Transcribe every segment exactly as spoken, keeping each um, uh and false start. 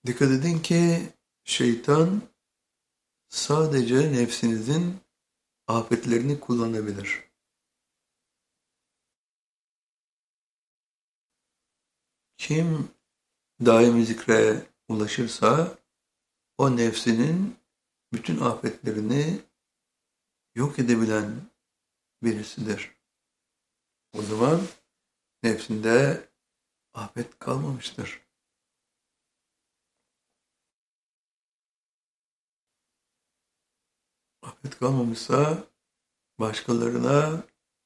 Dikkat edin ki şeytan sadece nefsinizin afetlerini kullanabilir. Kim daimi zikre ulaşırsa o nefsinin bütün afetlerini yok edebilen birisidir. O zaman nefsinde afet kalmamıştır. Afet kalmamışsa başkalarına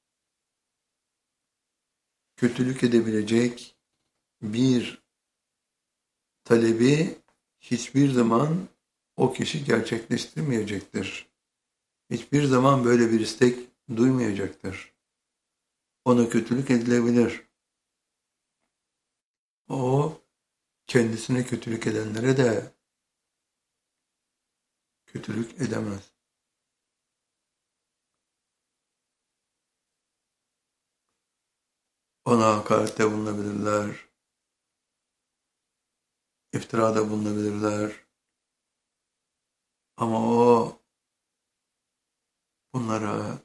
kötülük edebilecek bir talebi hiçbir zaman o kişi gerçekleştirmeyecektir. Hiçbir zaman böyle bir istek duymayacaktır. Ona kötülük edilebilir. O kendisine kötülük edenlere de kötülük edemez. Ona hakarette bulunabilirler, iftirada bulunabilirler. Ama o bunlara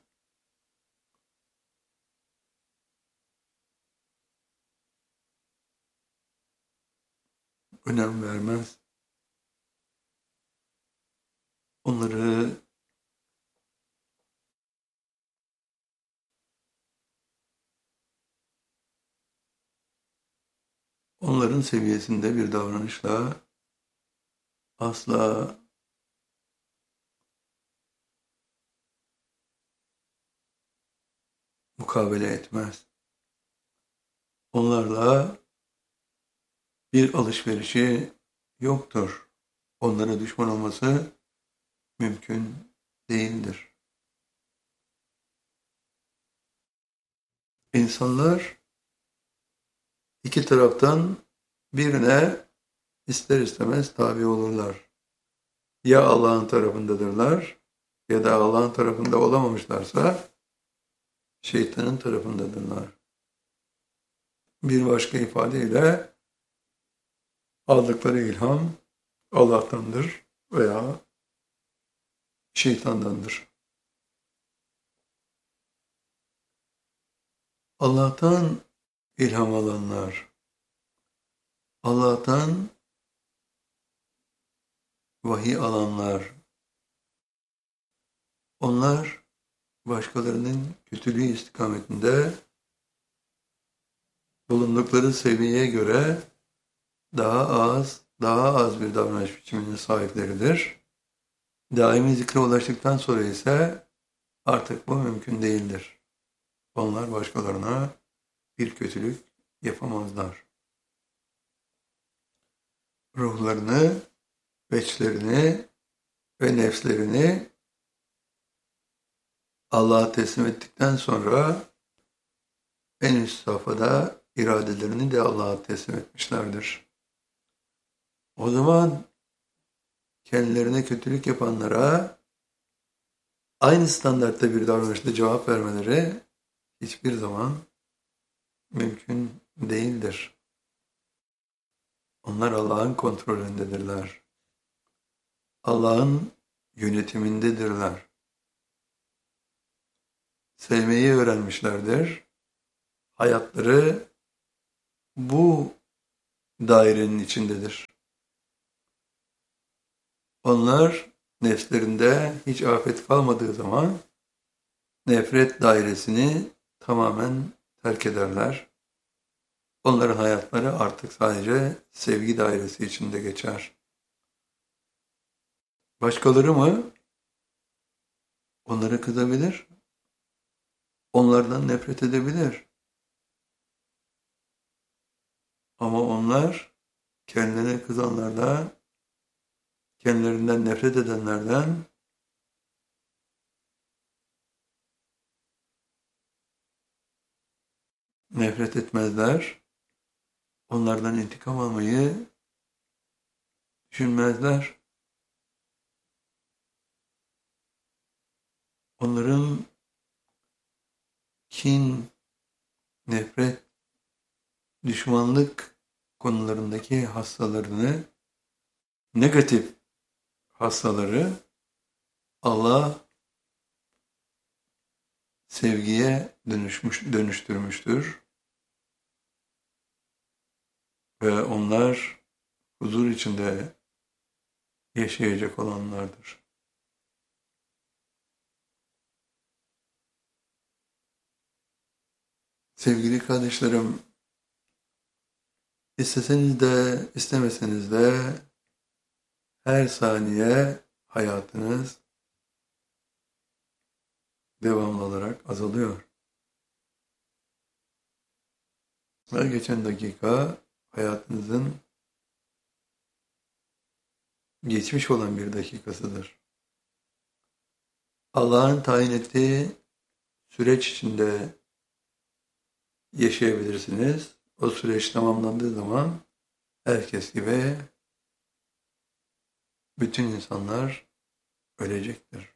önem vermez. Onları onların seviyesinde bir davranışla asla mukabele etmez. Onlarla bir alışverişi yoktur. Onlara düşman olması mümkün değildir. İnsanlar iki taraftan birine ister istemez tabi olurlar. Ya Allah'ın tarafındadırlar ya da Allah'ın tarafında olamamışlarsa şeytanın tarafındadırlar. Bir başka ifadeyle aldıkları ilham Allah'tandır veya şeytandandır. Allah'tan ilham alanlar, Allah'tan vahiy alanlar, onlar başkalarının kötülüğü istikametinde bulundukları seviyeye göre daha az, daha az bir davranış biçiminin sahipleridir. Daimi zikre ulaştıktan sonra ise artık bu mümkün değildir. Onlar başkalarına bir kötülük yapamazlar. Ruhlarını, veçlerini ve nefslerini Allah'a teslim ettikten sonra en üst safhada iradelerini de Allah'a teslim etmişlerdir. O zaman kendilerine kötülük yapanlara aynı standartta bir davranışla cevap vermeleri hiçbir zaman mümkün değildir. Onlar Allah'ın kontrolündedirler. Allah'ın yönetimindedirler. Sevmeyi öğrenmişlerdir. Hayatları bu dairenin içindedir. Onlar nefslerinde hiç afet kalmadığı zaman nefret dairesini tamamen terk ederler. Onların hayatları artık sadece sevgi dairesi içinde geçer. Başkaları mı? Onlara kızabilir. Onlardan nefret edebilir. Ama onlar kendilerine kızanlardan, kendilerinden nefret edenlerden nefret etmezler. Onlardan intikam almayı düşünmezler. Onların kin, nefret, düşmanlık konularındaki hastalarını negatif hastaları Allah sevgiye dönüşmüş, dönüştürmüştür ve onlar huzur içinde yaşayacak olanlardır. Sevgili kardeşlerim, isteseniz de istemeseniz de her saniye hayatınız devamlı olarak azalıyor. Her geçen dakika hayatınızın geçmiş olan bir dakikasıdır. Allah'ın tayin ettiği süreç içinde yaşayabilirsiniz. O süreç tamamlandığı zaman herkes gibi bütün insanlar ölecektir.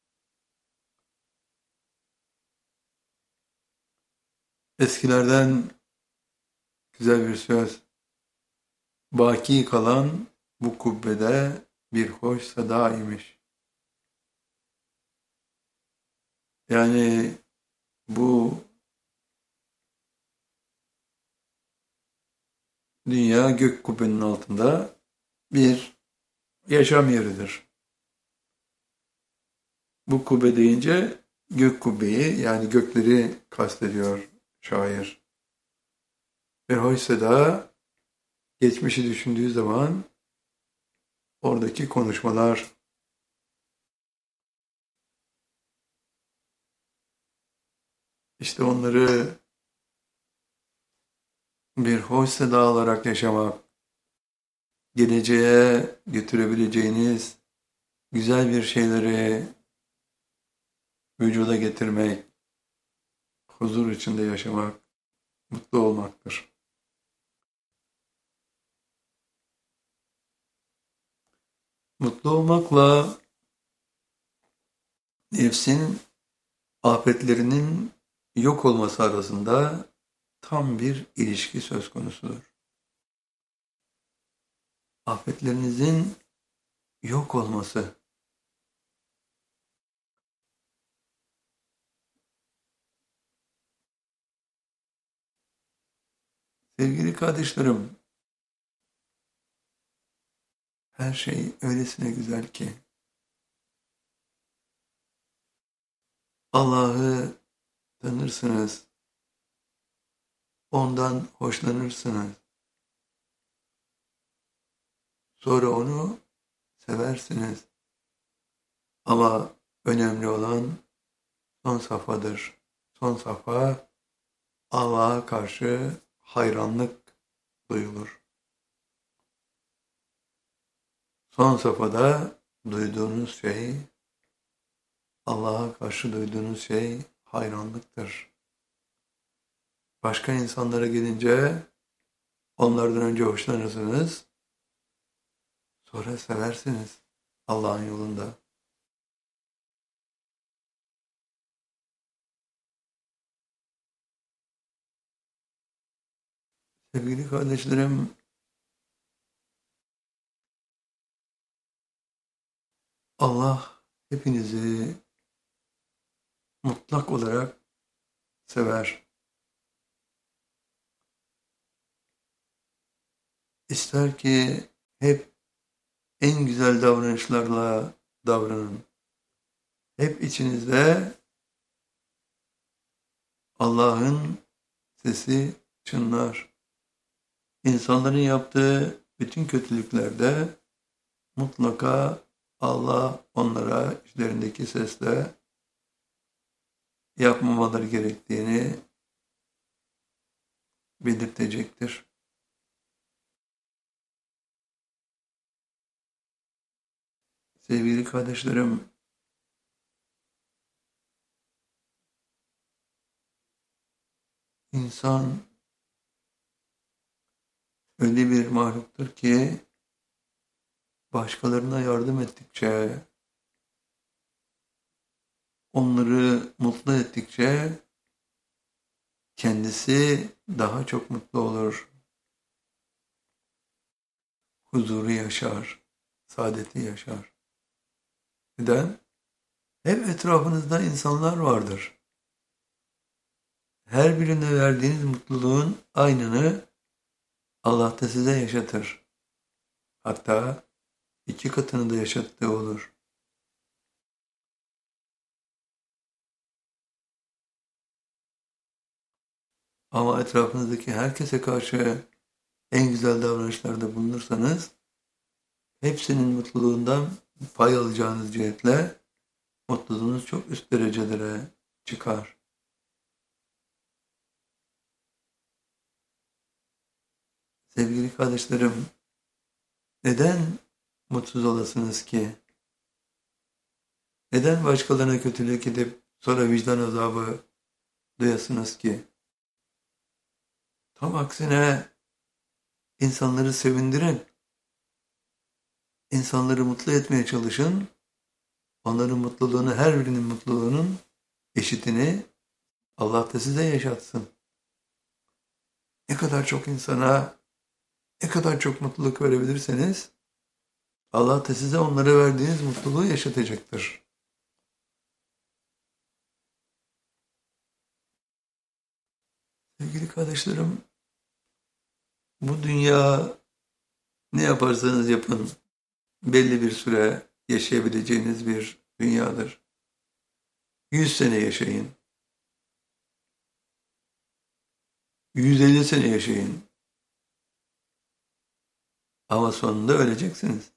Eskilerden güzel bir söz. Baki kalan bu kubbede bir hoş seda imiş. Yani bu dünya gök kubbenin altında bir yaşam yeridir. Bu kubbe deyince gök kubbeyi yani gökleri kastediyor şair. Ve hoş seda geçmişi düşündüğü zaman oradaki konuşmalar, işte onları bir hoş seda olarak yaşamak, geleceğe götürebileceğiniz güzel bir şeyleri vücuda getirmek, huzur içinde yaşamak, mutlu olmaktır. Mutlu olmakla nefsin afetlerinin yok olması arasında tam bir ilişki söz konusudur. Afetlerinizin yok olması. Sevgili kardeşlerim, her şey öylesine güzel ki Allah'ı tanırsınız, ondan hoşlanırsınız. Sonra onu seversiniz. Ama önemli olan son safhadır. Son safha Allah'a karşı hayranlık duyulur. Son safhada duyduğunuz şey, Allah'a karşı duyduğunuz şey hayranlıktır. Başka insanlara gelince onlardan önce hoşlanırsınız, sonra seversiniz Allah'ın yolunda. Sevgili kardeşlerim, Allah hepinizi mutlak olarak sever. İster ki hep en güzel davranışlarla davranın. Hep içinizde Allah'ın sesi çınlar. İnsanların yaptığı bütün kötülüklerde mutlaka Allah onlara içlerindeki sesle yapmamaları gerektiğini belirtecektir. Sevgili kardeşlerim, insan öyle bir mahluktur ki başkalarına yardım ettikçe, onları mutlu ettikçe kendisi daha çok mutlu olur, huzuru yaşar. saadeti yaşar. Neden? Hep etrafınızda insanlar vardır. Her birine verdiğiniz mutluluğun aynını Allah da size yaşatır. Hatta iki katını da yaşattığı olur. Ama etrafınızdaki herkese karşı en güzel davranışlarda bulunursanız, hepsinin mutluluğundan pay alacağınız cihetle mutluluğunuz çok üst derecelere çıkar. Sevgili kardeşlerim, neden mutsuz olasınız ki? Neden başkalarına kötülük edip sonra vicdan azabı duyasınız ki? Tam aksine insanları sevindirin. İnsanları mutlu etmeye çalışın. Onların mutluluğunu, her birinin mutluluğunun eşitini Allah da size yaşatsın. Ne kadar çok insana, ne kadar çok mutluluk verebilirseniz, Allah da size onlara verdiğiniz mutluluğu yaşatacaktır. Sevgili kardeşlerim, bu dünya ne yaparsanız yapın, belli bir süre yaşayabileceğiniz bir dünyadır. Yüz sene yaşayın. Yüz elli sene yaşayın. Ama sonunda öleceksiniz.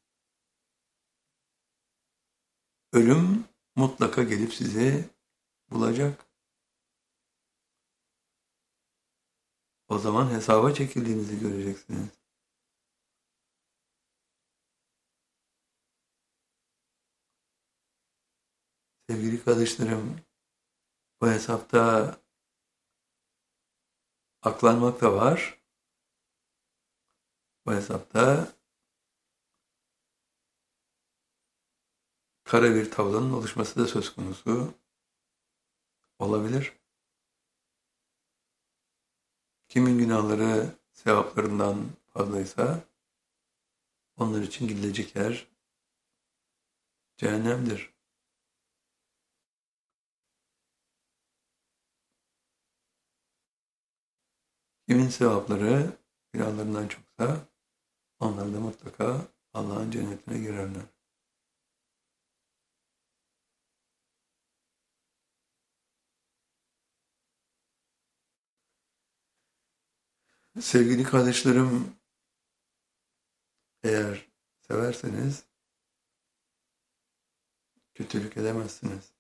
Ölüm mutlaka gelip sizi bulacak. O zaman hesaba çekildiğinizi göreceksiniz. Sevgili kardeşlerim, bu hesapta aklanmak da var. Bu hesapta kara bir tablanın oluşması da söz konusu olabilir. Kimin günahları sevaplarından fazlaysa onlar için gidilecek yer cehennemdir. Kimin sevapları günahlarından çoksa onlar da mutlaka Allah'ın cennetine girerler. Sevgili kardeşlerim, eğer severseniz kötülük edemezsiniz.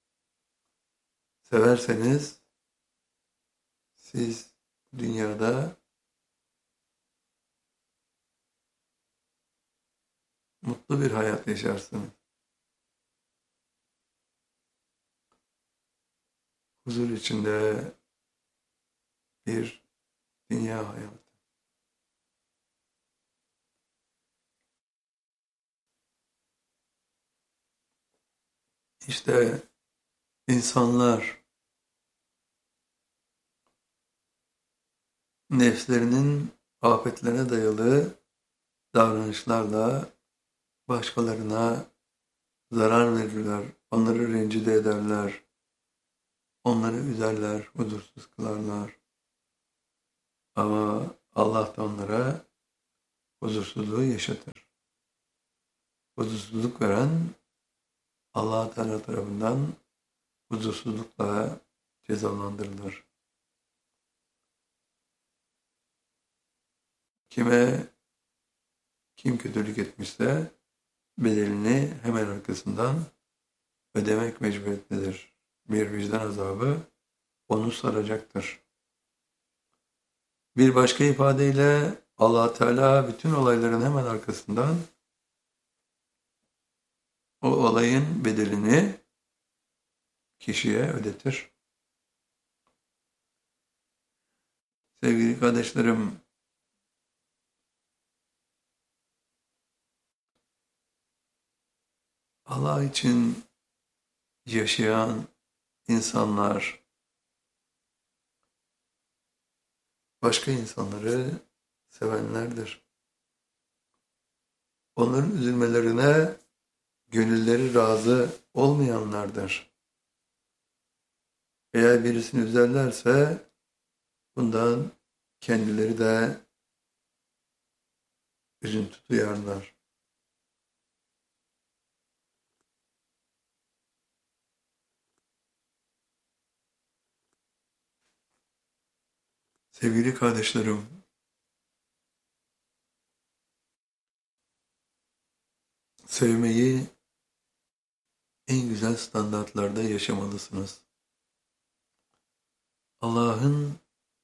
Severseniz siz dünyada mutlu bir hayat yaşarsınız. Huzur içinde bir dünya hayatı. İşte insanlar nefslerinin afetlerine dayalı davranışlarla başkalarına zarar verirler, onları rencide ederler, onları üzerler, huzursuz kılarlar. Ama Allah da onlara huzursuzluğu yaşatır. Huzursuzluk veren Allah Teala tarafından huzursuzlukla cezalandırılır. Kime kim kötülük etmişse bedelini hemen arkasından ödemek mecburiyetindedir. Bir vicdan azabı onu saracaktır. Bir başka ifadeyle Allah Teala bütün olayların hemen arkasından o olayın bedelini kişiye ödetir. Sevgili kardeşlerim, Allah için yaşayan insanlar başka insanları sevenlerdir. onların üzülmelerine gönülleri razı olmayanlardır. Eğer birisini üzerlerse bundan kendileri de üzüntü duyarlar. Sevgili kardeşlerim, sevmeyi en güzel standartlarda yaşamalısınız. Allah'ın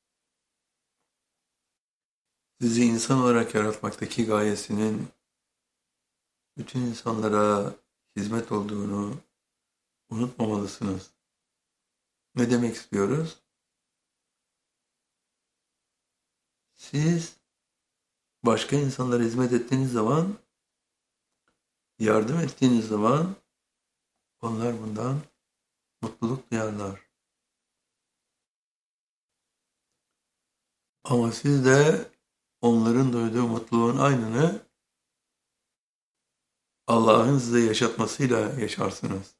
sizi insan olarak yaratmaktaki gayesinin bütün insanlara hizmet olduğunu unutmamalısınız. Ne demek istiyoruz? Siz başka insanlara hizmet ettiğiniz zaman, yardım ettiğiniz zaman onlar bundan mutluluk duyarlar. Ama siz de onların duyduğu mutluluğun aynını Allah'ın size yaşatmasıyla yaşarsınız.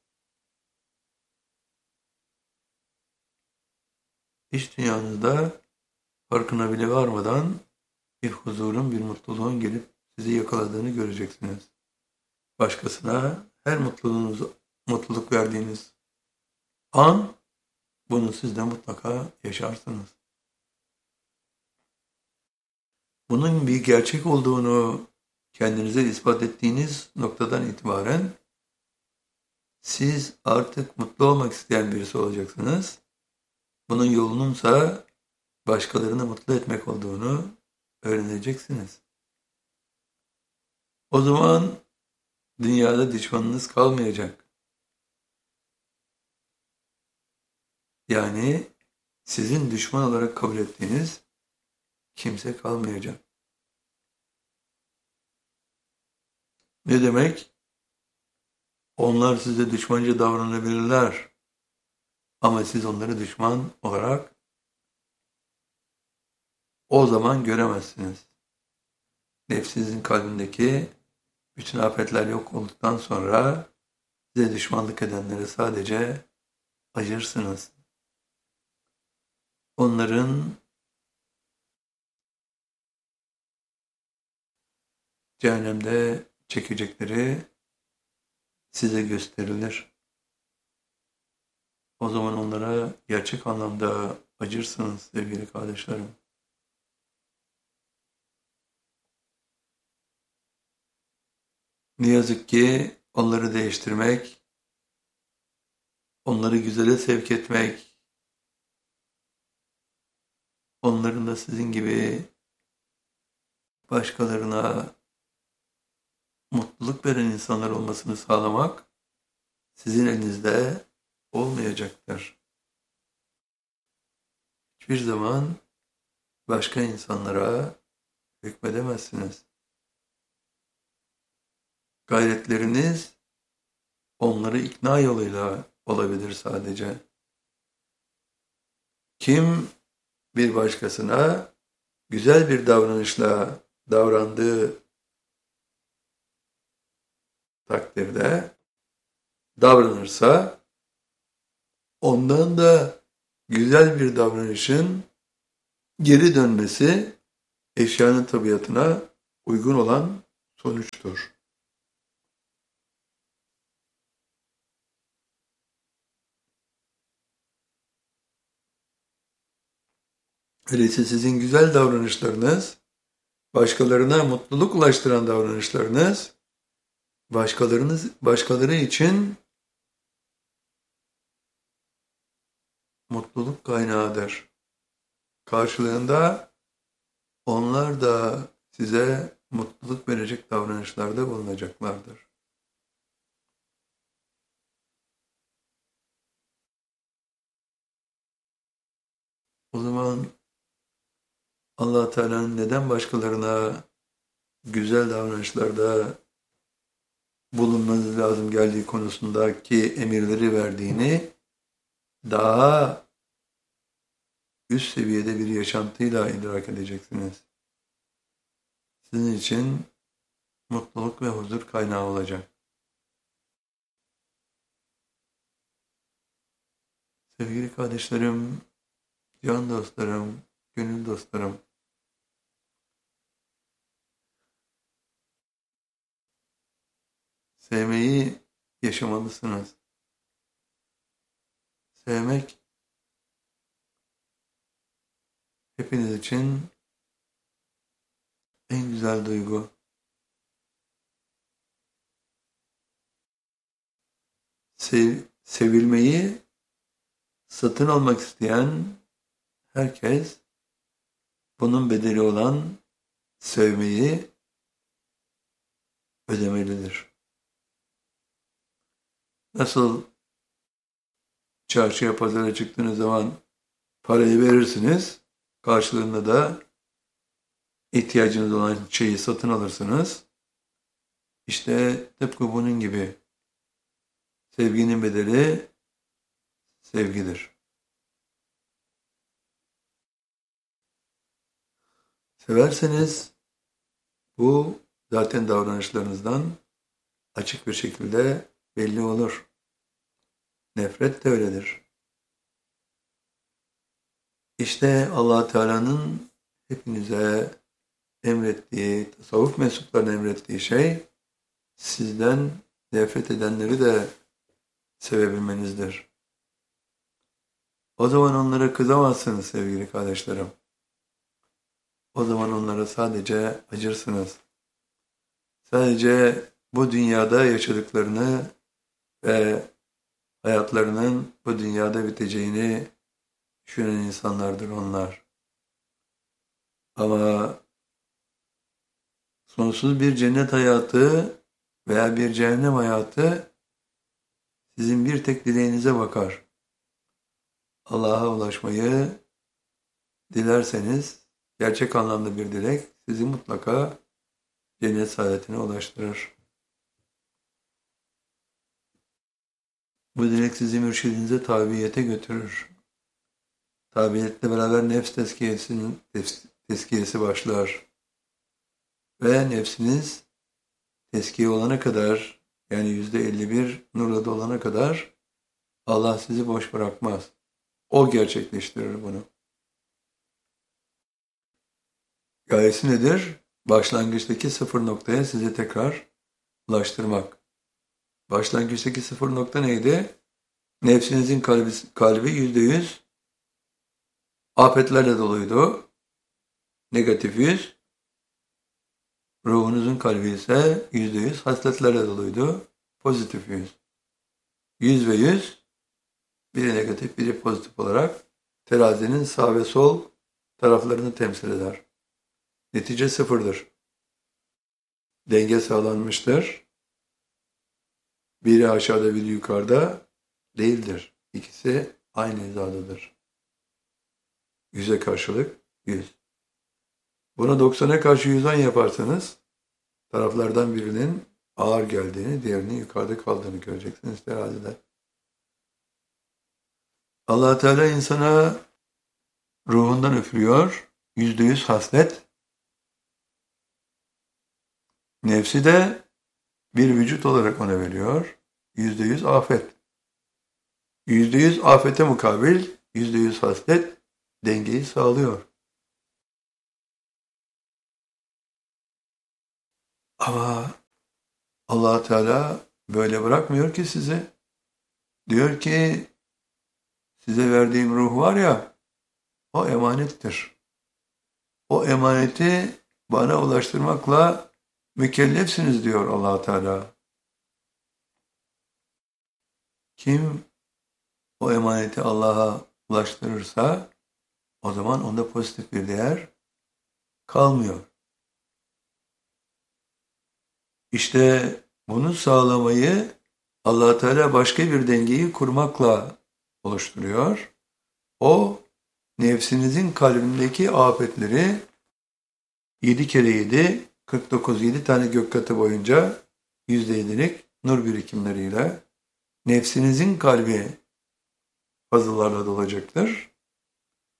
İç dünyanızda farkına bile varmadan bir huzurun, bir mutluluğun gelip sizi yakaladığını göreceksiniz. Başkasına her mutluluğunuzu, mutluluk verdiğiniz an bunu siz de mutlaka yaşarsınız. Bunun bir gerçek olduğunu kendinize ispat ettiğiniz noktadan itibaren siz artık mutlu olmak isteyen birisi olacaksınız. Bunun yolununsa başkalarını mutlu etmek olduğunu öğreneceksiniz. O zaman dünyada düşmanınız kalmayacak. Yani sizin düşman olarak kabul ettiğiniz kimse kalmayacak. Ne demek? Onlar size düşmanca davranabilirler. Ama siz onları düşman olarak o zaman göremezsiniz. Nefsinizin kalbindeki bütün afetler yok olduktan sonra size düşmanlık edenlere sadece acırsınız. Onların cehennemde çekecekleri size gösterilir. O zaman onlara gerçek anlamda acırsınız sevgili kardeşlerim. Ne yazık ki onları değiştirmek, onları güzele sevk etmek, onların da sizin gibi başkalarına mutluluk veren insanlar olmasını sağlamak sizin elinizde olmayacaktır. Hiçbir zaman başka insanlara hükmedemezsiniz. Gayretleriniz onları ikna yoluyla olabilir sadece. Kim bir başkasına güzel bir davranışla davrandığı takdirde davranırsa ondan da güzel bir davranışın geri dönmesi eşyanın tabiatına uygun olan sonuçtur. Öyleyse sizin güzel davranışlarınız, başkalarına mutluluk ulaştıran davranışlarınız, başkalarınız, başkaları için mutluluk kaynağıdır. Karşılığında onlar da size mutluluk verecek davranışlarda bulunacaklardır. O zaman Allah Teala'nın neden başkalarına güzel davranışlarda bulunmanız lazım geldiği konusundaki emirleri verdiğini daha üst seviyede bir yaşantıyla idrak edeceksiniz. Sizin için mutluluk ve huzur kaynağı olacak. Sevgili kardeşlerim, can dostlarım, gönül dostlarım, sevmeyi yaşamalısınız. Sevmek hepiniz için en güzel duygu. Sev, sevilmeyi satın almak isteyen herkes bunun bedeli olan sevmeyi ödemelidir. Nasıl çarşıya pazara çıktığınız zaman parayı verirsiniz, karşılığında da ihtiyacınız olan şeyi satın alırsınız. İşte tıpkı bunun gibi sevginin bedeli sevgidir. Severseniz bu zaten davranışlarınızdan açık bir şekilde belli olur. Nefret de öyledir. İşte Allah Teala'nın hepinize emrettiği, tasavvuf mensuplarına emrettiği şey sizden nefret edenleri de sevebilmenizdir. O zaman onlara kızamazsınız sevgili kardeşlerim. O zaman onlara sadece acırsınız. Sadece bu dünyada yaşadıklarını ve hayatlarının bu dünyada biteceğini düşünen insanlardır onlar. Ama sonsuz bir cennet hayatı veya bir cehennem hayatı sizin bir tek dileğinize bakar. Allah'a ulaşmayı dilerseniz gerçek anlamda bir dilek sizi mutlaka cennet saadetine ulaştırır. Bu dilek sizi mürşidinize tabiyete götürür. Tabiyetle beraber nefs tezkiyesinin tezkiyesi başlar. Ve nefsiniz tezkiye olana kadar, yani yüzde elli bir nurla dolana kadar Allah sizi boş bırakmaz. O gerçekleştirir bunu. Gayesi nedir? Başlangıçtaki sıfır noktaya sizi tekrar ulaştırmak. Başlangıçtaki sıfır nokta neydi? Nefsinizin kalbi, kalbi yüzde yüz afetlerle doluydu. Negatif yüz. Ruhunuzun kalbi ise yüzde yüz hasletlerle doluydu. Pozitif yüz. Yüz ve yüz, biri negatif, biri pozitif olarak terazinin sağ ve sol taraflarını temsil eder. Netice sıfırdır. Denge sağlanmıştır. Biri aşağıda, biri yukarıda değildir. İkisi aynı hizadadır. Yüze karşılık yüz. Buna doksana karşı yüz on yaparsanız taraflardan birinin ağır geldiğini, diğerinin yukarıda kaldığını göreceksiniz terazide. Allah Teala insana ruhundan üflüyor. Yüzde yüz haslet. Nefsi de bir vücut olarak ona veriyor. Yüzde yüz afet. Yüzde yüz afete mukabil yüzde yüz haslet dengeyi sağlıyor. Ama Allah Teala böyle bırakmıyor ki sizi. Diyor ki size verdiğim ruh var ya, o emanettir. O emaneti bana ulaştırmakla mükellefsiniz diyor Allah Teala. Kim o emaneti Allah'a ulaştırırsa o zaman onda pozitif bir değer kalmıyor. İşte bunu sağlamayı Allah Teala başka bir dengeyi kurmakla oluşturuyor. O nefsinizin kalbindeki afetleri yedi kere yedi, kırk dokuz, yedi tane gök katı boyunca yüzde yedilik nur birikimleriyle nefsinizin kalbi fazlalarla dolacaktır.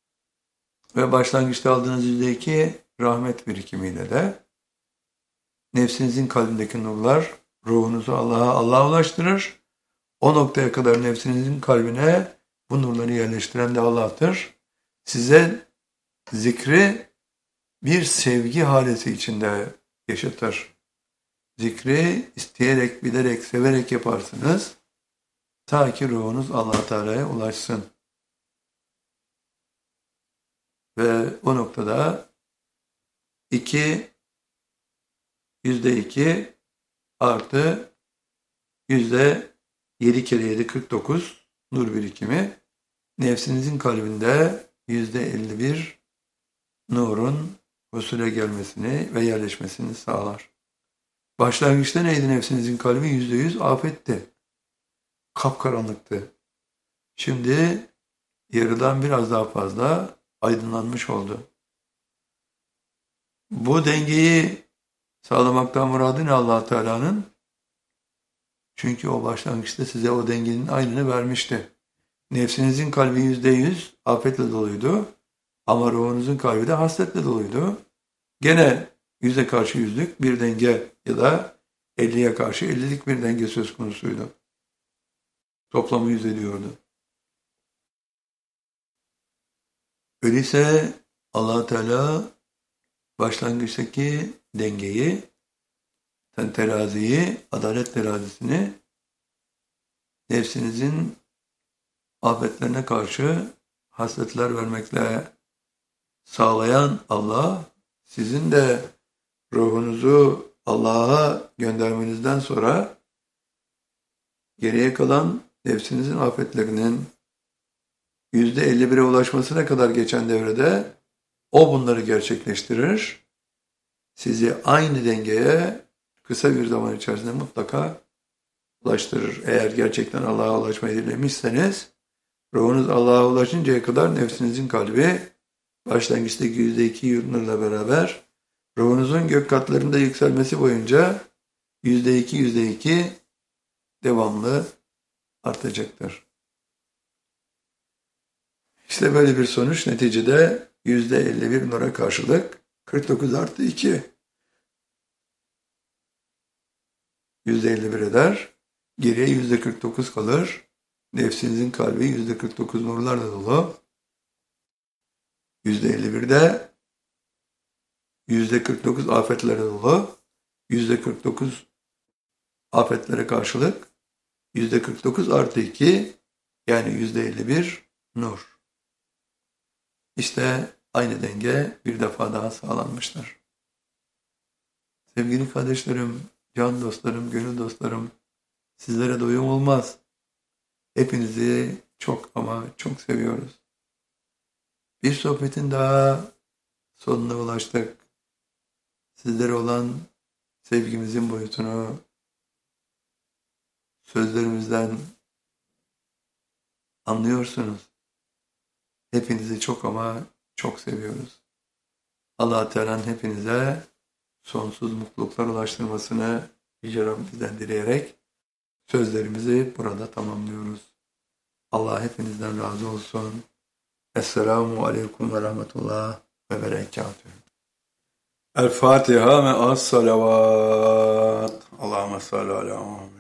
Ve başlangıçta aldığınız yüzde iki rahmet birikimiyle de nefsinizin kalbindeki nurlar ruhunuzu Allah'a Allah'a ulaştırır. O noktaya kadar nefsinizin kalbine bu nurları yerleştiren de Allah'tır. Size zikri bir sevgi haleti içinde yaşatır. Zikri isteyerek, bilerek, severek yaparsınız. Ta ki ruhunuz Allah Teala'ya ulaşsın. Ve o noktada iki, yüzde iki artı yüzde yedi kere yedi kırk dokuz nur birikimi nefsinizin kalbinde yüzde elli bir nurun husule gelmesini ve yerleşmesini sağlar. Başlangıçta neydi nefsinizin kalbi? Yüzde yüz afetti. Kapkaranlıktı. Şimdi yarıdan biraz daha fazla aydınlanmış oldu. Bu dengeyi sağlamaktan muradı ne Allah Teala'nın? Çünkü o başlangıçta size o dengenin aynını vermişti. Nefsinizin kalbi yüzde yüz afetle doluydu. Ama ruhunuzun kalbi de hasretle doluydu. Gene yüze karşı yüzlük bir denge ya da elliye karşı ellilik bir denge söz konusuydu. Toplamı yüz ediyordu. Öyleyse Allah Teala başlangıçtaki dengeyi, teraziyi, adalet terazisini nefsinizin afetlerine karşı hasretler vermekle sağlayan Allah, sizin de ruhunuzu Allah'a göndermenizden sonra geriye kalan nefsinizin afetlerinin yüzde elli bire ulaşmasına kadar geçen devrede o bunları gerçekleştirir. Sizi aynı dengeye kısa bir zaman içerisinde mutlaka ulaştırır. Eğer gerçekten Allah'a ulaşmayı dilemişseniz, ruhunuz Allah'a ulaşıncaya kadar nefsinizin kalbi başlangıçtaki yüzde iki yürünürle beraber ruhunuzun gök katlarında yükselmesi boyunca yüzde iki yüzde iki devamlı artacaktır. İşte böyle bir sonuç neticede yüzde elli bir nura karşılık kırk dokuz artı iki yüzde elli bir eder. Geriye yüzde kırk dokuz kalır. Nefsinizin kalbi yüzde kırk dokuz nurlarla dolu. yüzde elli birde yüzde kırk dokuz afetlere dolu. yüzde kırk dokuz afetlere karşılık yüzde kırk dokuz artı iki yani yüzde elli bir nur. İşte aynı denge bir defa daha sağlanmıştır. Sevgili kardeşlerim, can dostlarım, gönül dostlarım, sizlere doyum olmaz. Hepinizi çok ama çok seviyoruz. Bir sohbetin daha sonuna ulaştık. Sizlere olan sevgimizin boyutunu sözlerimizden anlıyorsunuz. Hepinizi çok ama çok seviyoruz. Allah Teala'nın hepinize sonsuz mutluluklar ulaştırmasını Yüce Rabbimizden dileyerek sözlerimizi burada tamamlıyoruz. Allah hepinizden razı olsun. Esselamu Aleyküm ve Rahmetullah ve Berekatuhu. El Fatiha ve as salavat. Allahümme salli ala